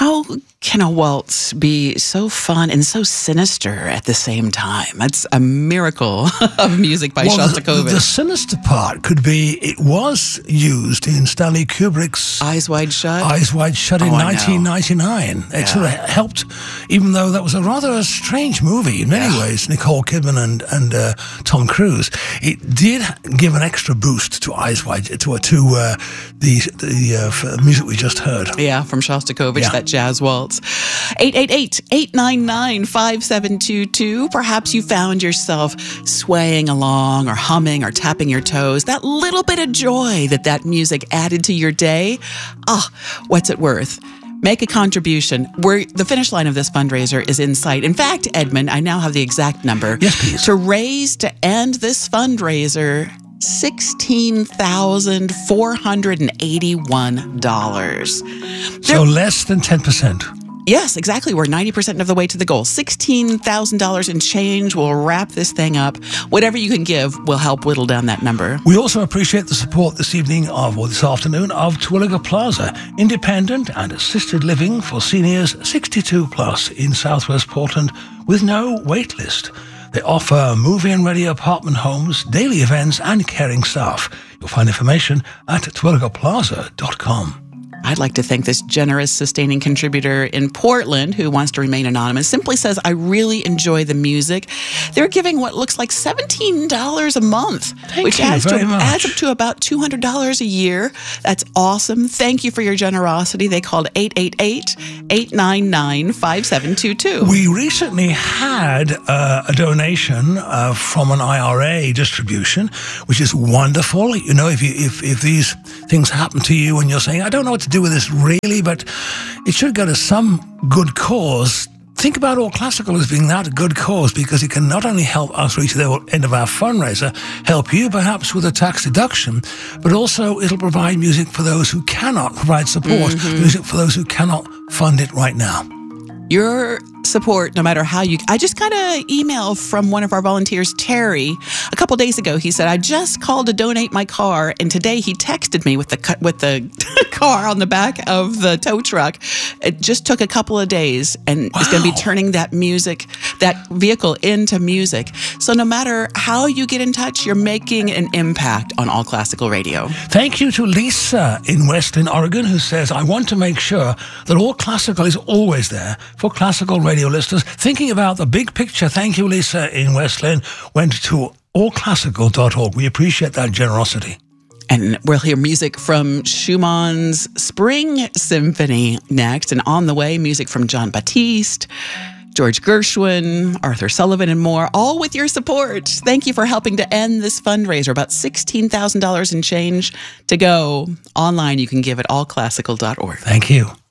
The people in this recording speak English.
How can a waltz be so fun and so sinister at the same time? That's a miracle of music by Shostakovich. The sinister part could be it was used in Stanley Kubrick's Eyes Wide Shut? Eyes Wide Shut in 1999. It sort of helped, even though that was a rather strange movie in many ways, Nicole Kidman and Tom Cruise. It did give an extra boost to Eyes Wide, to the music we just heard. Yeah, from Shostakovich, that jazz waltz. 888-899-5722. Perhaps you found yourself swaying along or humming or tapping your toes. That little bit of joy that music added to your day. What's it worth? Make a contribution. The finish line of this fundraiser is in sight. In fact, Edmund, I now have the exact number. Yes, please. To end this fundraiser, $16,481. So less than 10%. Yes, exactly. We're 90% of the way to the goal. $16,000 and change will wrap this thing up. Whatever you can give will help whittle down that number. We also appreciate the support this afternoon of Terwilliger Plaza, independent and assisted living for seniors 62 plus in Southwest Portland with no wait list. They offer move-in ready apartment homes, daily events, and caring staff. You'll find information at terwilligerplaza.com. I'd like to thank this generous, sustaining contributor in Portland who wants to remain anonymous. Simply says, I really enjoy the music. They're giving what looks like $17 a month, which adds up to about $200 a year. That's awesome. Thank you for your generosity. They called 888-899-5722. We recently had a donation from an IRA distribution, which is wonderful. You know, if these things happen to you and you're saying, I don't know what to do with this really, but it should go to some good cause. Think about All Classical as being that good cause, because it can not only help us reach the end of our fundraiser, help you perhaps with a tax deduction, but also it'll provide music for those who cannot provide support, music for those who cannot fund it right now. Your support, no matter how I just got an email from one of our volunteers, Terry, a couple days ago. He said, I just called to donate my car, and today he texted me with the car on the back of the tow truck. It just took a couple of days, and it's going to be turning that vehicle into music. So no matter how you get in touch, you're making an impact on All Classical Radio. Thank you to Lisa in West Linn, Oregon, who says, I want to make sure that All Classical is always there for classical radio listeners. Thinking about the big picture, thank you, Lisa in West Linn. Went to allclassical.org. We appreciate that generosity. And we'll hear music from Schumann's Spring Symphony next. And on the way, music from Jon Batiste, George Gershwin, Arthur Sullivan, and more, all with your support. Thank you for helping to end this fundraiser. About $16,000 and change to go. Online, you can give at allclassical.org. Thank you.